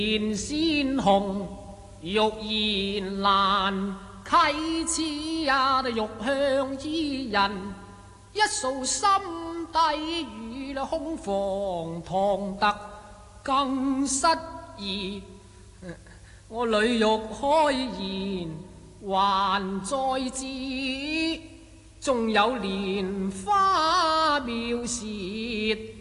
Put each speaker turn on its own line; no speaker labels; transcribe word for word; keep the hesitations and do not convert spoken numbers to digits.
面鮮紅，玉顏蘭，溪似呀玉香伊人，一掃心底雨，空房堂特更失意。我淚欲開言還在旨，縱有蓮花妙舌。